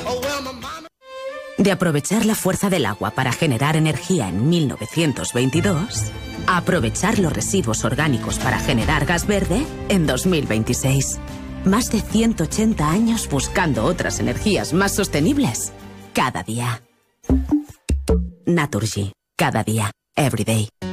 De aprovechar la fuerza del agua para generar energía en 1922, a aprovechar los residuos orgánicos para generar gas verde en 2026. Más de 180 años buscando otras energías más sostenibles cada día. Naturgy. Cada día. Every day.